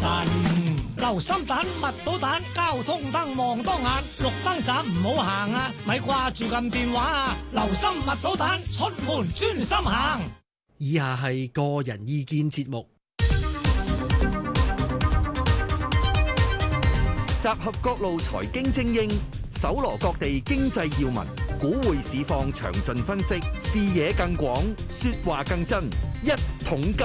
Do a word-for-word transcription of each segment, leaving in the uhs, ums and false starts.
神。留心蛋、蜜到蛋、交通燈望多眼，綠燈盞唔好行啊！咪掛住撳電話啊！留心蜜到蛋，出門專心行。 以下係個人意見節目， 集合各路財經精英，搜羅各地經濟要聞，股匯市況詳盡分析，視野更廣，說話更真。一桶金，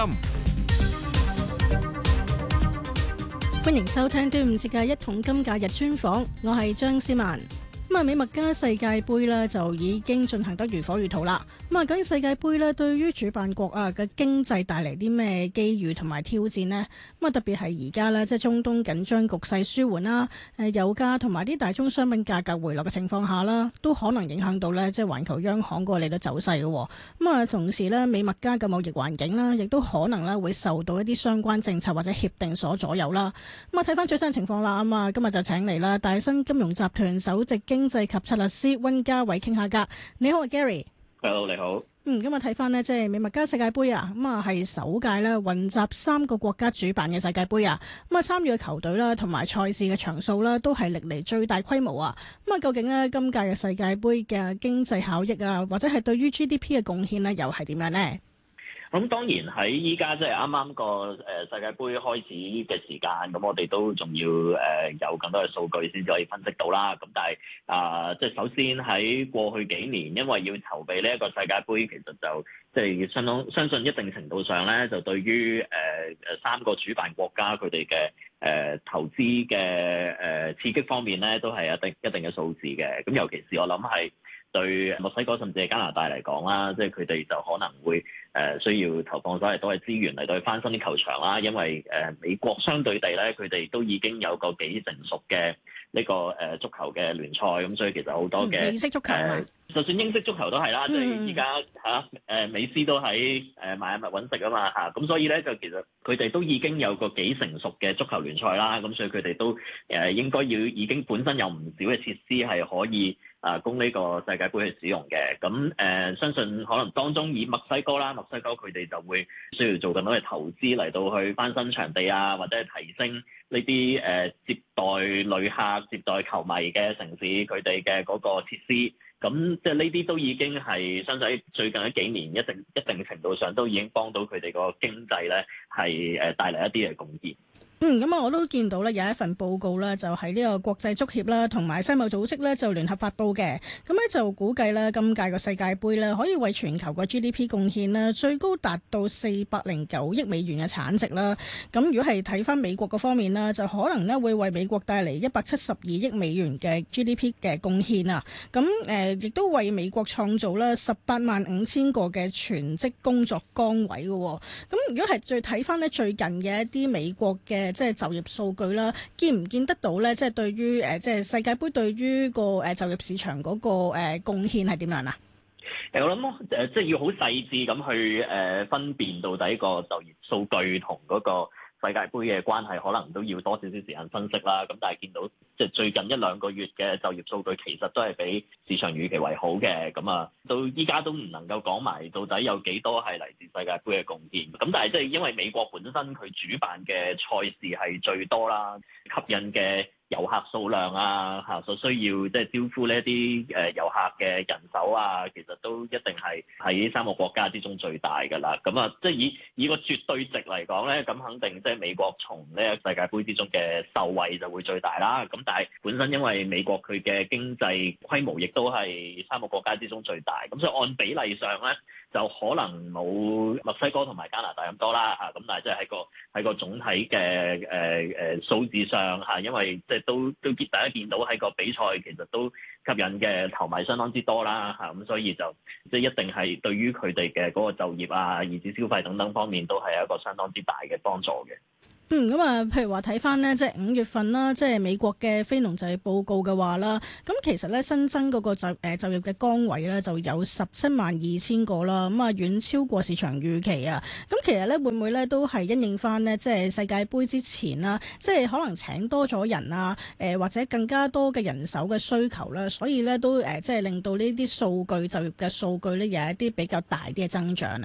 歡迎收聽端午節嘅一桶金假日專訪，我係張思文。咁啊，美墨加世界盃呢就已經進行得如火如荼啦。咁啊，究竟世界盃呢對於主辦國啊嘅經濟帶嚟啲咩機遇同埋挑戰呢？咁啊，特別係而家呢，即係中東緊張局勢舒緩啦，誒油價同埋啲大宗商品價格回落嘅情況下啦，都可能影響到呢即係環球央行個利率走勢嘅。咁啊，同時呢，美墨加嘅貿易環境啦，亦都可能呢會受到一啲相關政策或者協定所左右啦。咁啊，睇翻最新嘅情況啦，咁啊，今日就請嚟啦大新金融集團首席經濟及策略師溫嘉煒傾下偈。你好啊 Gary。Hello， 你好。 嗯，今日睇翻呢，即係美墨加世界盃啊，咁啊係首屆呢混集三個國家主辦嘅世界盃啊，咁啊參與嘅球隊啦，同埋賽事嘅場數啦，都係歷嚟最大規模啊。咁啊，究竟呢今屆嘅世界盃嘅經濟效益啊，或者係對於 G D P 嘅貢獻呢，又係點樣呢？ 咁當然喺依家即係啱啱個誒世界盃開始嘅時間，咁我哋都仲要誒有更多嘅數據先至可以分析到啦。咁但係啊，即係首先喺過去幾年，因為要籌備呢一個世界盃，其實就即係相當相信一定程度上咧，就對於誒誒三個主辦國家佢哋嘅誒投資嘅誒刺激方面咧，都係一定一定嘅數字嘅。咁尤其是我諗係對墨西哥甚至係加拿大嚟講啦，即係佢哋就可能會誒需要投放咗係多嘅資源嚟到去翻新啲球場啦，因為誒美國相對地咧，佢哋都已經有個幾成熟嘅呢個誒足球嘅聯賽，咁所以其實好多嘅美式足球啊， 就算英式足球都係啦，即係而家嚇誒美斯都喺誒邁阿密揾食啊嘛嚇，咁所以咧就其實佢哋都已經有個幾成熟嘅足球聯賽啦，咁所以佢哋都誒應該要已經本身有唔少嘅設施係可以啊供呢個世界盃去使用嘅，咁誒、呃、相信可能當中以墨西哥啦，墨西哥佢哋就會需要做更多嘅投資嚟到去翻新場地啊，或者係提升呢啲誒接待旅客、接待球迷嘅城市佢哋嘅嗰個設施，咁即係呢啲都已經係相信喺最近一幾年一定一定程度上都已經幫到佢哋個經濟咧係誒帶嚟一啲嘅貢獻。 嗯，咁啊，我都見到咧有一份報告咧，就喺呢個國際足協啦，同埋世貿組織咧就聯合發布嘅。咁咧就估計咧今屆個世界盃咧可以為全球個 G D P 貢獻咧最高達到四百零九億美元嘅產值啦。咁如果係睇翻美國嗰方面啦，就可能咧會為美國帶嚟一百七十二億美元嘅 G D P 嘅貢獻啊。咁誒亦都為美國創造咧十八萬五千個嘅全職工作崗位嘅。咁如果係再睇翻咧最近嘅一啲美國嘅即係就業數據啦，見唔見得到咧？即係對於誒，即係世界盃對於個誒就業市場嗰個誒貢獻係點樣啊？ 誒，我諗誒，即係要好細緻咁去誒分辨到底個就業數據同嗰個世界盃嘅關係，可能都要多少少時間分析啦。咁但係見到即係最近一兩個月嘅就業數據，其實都係比市場預期為好嘅。咁啊，到依家都唔能夠講埋到底有幾多係嚟自世界盃嘅貢獻。咁但係即係因為美國本身佢主辦嘅賽事係最多啦，吸引嘅遊客數量啊，嚇所需要即係招呼呢一啲誒遊客嘅人手啊，其實都一定係喺三個國家之中最大㗎啦。咁啊，即係以以個絕對值嚟講咧，咁肯定即係美國從呢個世界盃之中嘅受惠就會最大啦。咁但係本身因為美國佢嘅經濟規模亦都係三個國家之中最大，咁所以按比例上咧就可能冇墨西哥同埋加拿大咁多啦嚇。咁但係即係喺個喺個總體嘅誒誒數字上嚇，因為即係都都見大家見到喺個比賽其實都吸引嘅球迷相當之多啦嚇，咁所以就即係一定係對於佢哋嘅嗰個就業啊、以至消費等等方面都係一個相當之大嘅幫助嘅。 嗯，咁啊，譬如話睇翻呢，即係五月份啦，即係美國嘅非農就業報告嘅話啦，咁其實咧新增嗰個就誒就業嘅崗位咧就有十七萬二千個啦，咁啊遠超過市場預期啊。咁其實咧會唔會咧都係因應翻呢？即係世界盃之前啦，即係可能請多咗人啊，誒或者更加多嘅人手嘅需求啦，所以咧都誒即係令到呢啲數據就業嘅數據咧有一啲比較大啲嘅增長啊。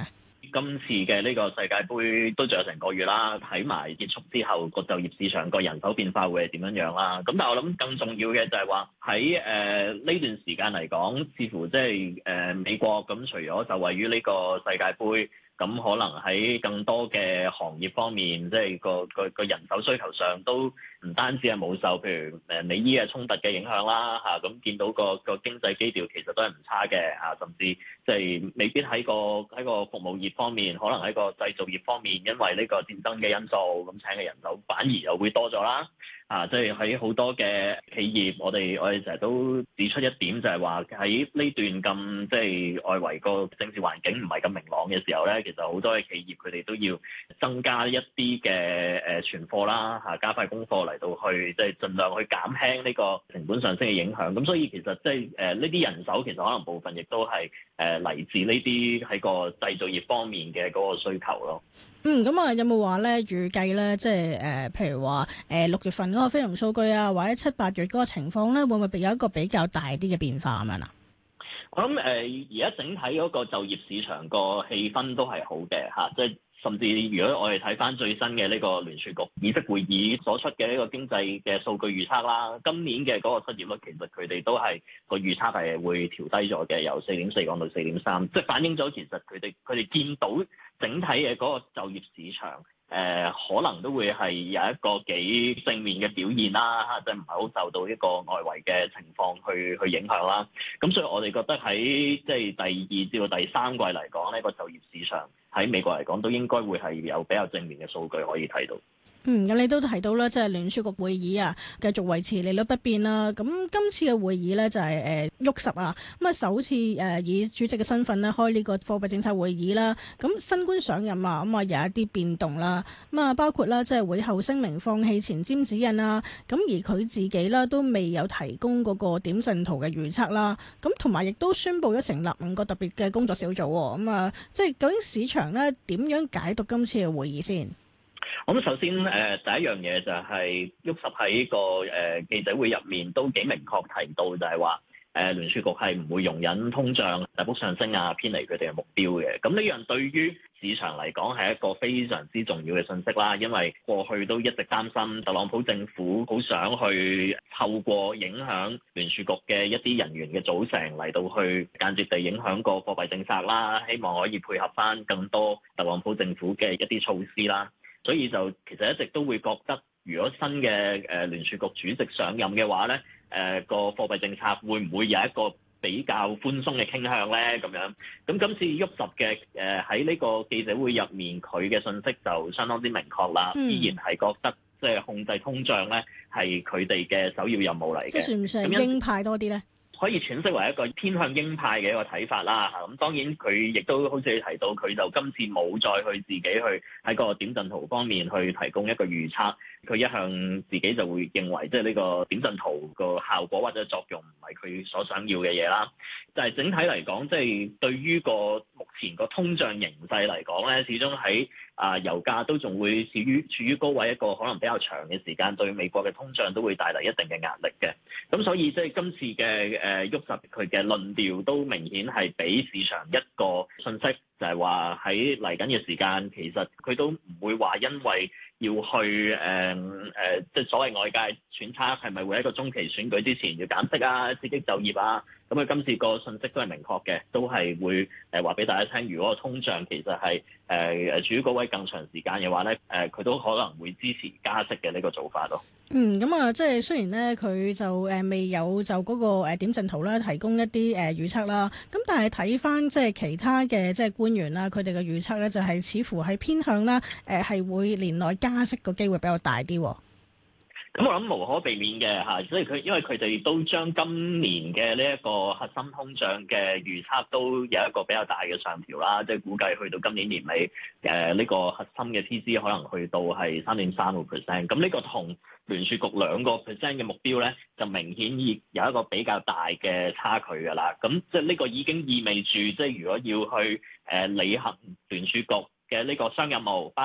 今次嘅呢個世界盃都仲有成個月啦，睇埋結束之後個就業市場個人手變化會係點樣樣啦。咁但係我諗更重要嘅就係話喺誒呢段時間嚟講，似乎即係誒美國咁，除咗受惠於呢個世界盃。咁可能喺更多嘅行業方面，即係個個個人手需求上都唔單止係冇受，譬如誒美伊嘅衝突嘅影響啦嚇，咁見到個個經濟基調其實都係唔差嘅嚇，甚至即係未必喺個喺個服務業方面，可能喺個製造業方面，因為呢個戰爭嘅因素，咁請嘅人手反而又會多咗啦。啊，即係喺好多嘅企業，我哋我哋成日都指出一點，就係話喺呢段咁即係外圍個政治環境唔係咁明朗嘅時候咧，其實好多嘅企業佢哋都要增加一啲嘅誒存貨啦，嚇加快供貨嚟到去即係盡量去減輕呢個成本上升嘅影響。咁所以其實即係誒呢啲人手其實可能部分亦都係誒嚟自呢啲喺個製造業方面嘅嗰個需求咯。 嗯，咁啊，有冇話咧預計咧，即係誒、呃，譬如話誒六月份嗰個非農數據啊，或者七八月嗰個情況咧，會唔會有一個比較大啲嘅變化咁樣啊？ 我諗誒，而家整體嗰個就業市場個氣氛都係好嘅嚇，即係甚至如果我哋睇翻最新嘅呢個聯儲局議息會議所出嘅呢個經濟嘅數據預測啦，今年嘅嗰個失業率其實佢哋都係個預測係會調低咗嘅，由四點四降到四點三，即係反映咗其實佢哋佢哋見到整體嘅嗰個就業市場誒、呃、可能都會係有一個幾正面嘅表現啦嚇，即係唔係好受到一個外圍嘅情況去去影響啦。咁所以我哋覺得喺即係第二至到第三季嚟講呢個就業市場喺美國嚟講都應該會係有比較正面嘅數據可以睇到。 嗯，咁你都提到啦，即係聯儲局會議啊，繼續維持利率不變啦。咁今次嘅會議咧就係誒沃什啊，咁啊首次誒以主席嘅身份咧開呢個貨幣政策會議啦。咁新官上任啊，咁啊有一啲變動啦。咁啊包括啦，即係會後聲明放棄前瞻指引啊。咁而佢自己啦都未有提供嗰個點陣圖嘅預測啦。咁同埋亦都宣布咗成立五個特別嘅工作小組。咁啊，即係究竟市場咧點樣解讀今次嘅會議先？ 咁首先誒、呃、第一樣嘢就係沃什喺個誒、呃、記者會入面都幾明確提到就，就係話誒聯儲局係唔會容忍通脹大幅上升啊，偏離佢哋嘅目標嘅。咁呢樣對於市場嚟講係一個非常之重要嘅信息啦，因為過去都一直擔心特朗普政府好想去透過影響聯儲局嘅一啲人員嘅組成嚟到去間接地影響個貨幣政策啦，希望可以配合翻更多特朗普政府嘅一啲措施啦。所以就其實一直都會覺得，如果新嘅誒聯儲局主席上任嘅話咧，誒、呃、個貨幣政策會唔會有一個比較寬鬆嘅傾向咧？咁樣，咁今次沃什嘅誒喺呢個記者會入面，佢嘅信息就相當之明確啦， 嗯、 依然係覺得即係控制通脹咧係佢哋嘅首要任務嚟嘅。 即係算唔算係鷹派多啲咧？ 可以詮釋為一個偏向鷹派嘅一個睇法啦。咁當然佢亦都好似你提到，佢就今次冇再去自己去喺個點陣圖方面去提供一個預測。佢一向自己就會認為，即係呢個點陣圖個效果或者作用唔係佢所想要嘅嘢啦。但係整體嚟講，即係對於個目前個通脹形勢嚟講咧，始終喺啊油價都仲會處於處於高位一個可能比較長嘅時間，對美國嘅通脹都會帶嚟一定嘅壓力嘅。咁所以即係今次嘅誒沃什佢嘅論調都明顯係俾市場一個信息，就係話喺嚟緊嘅時間，其實佢都唔會話因為要去誒誒、呃呃，即係所謂外界揣測係咪會喺一個中期選舉之前要減息啊、刺激就業啊？咁佢今次個信息都係明確嘅，都係會誒話俾大家聽，如果個通脹其實係誒誒處於嗰位更長時間嘅話咧，誒、呃、佢都可能會支持加息嘅呢個做法咯。 嗯，咁啊，即係雖然咧佢就誒未有就嗰個誒點陣圖啦提供一啲誒預測啦，咁但係睇翻即係其他嘅即係官員啦，佢哋嘅預測咧就係似乎係偏向啦誒係會年內加息個機會比較大啲。 咁我諗無可避免嘅嚇，所以佢因為佢哋都將今年嘅呢一個核心通脹嘅預測都有一個比較大嘅上調啦，即係估計去到今年年尾，誒呢個核心嘅 P C 可能去到係三點三個 percent，咁呢個同聯儲局兩個 percent 嘅目標咧，就明顯已有一個比較大嘅差距㗎啦。咁即係呢個已經意味住，即係如果要去誒履行聯儲局嘅呢個雙任務。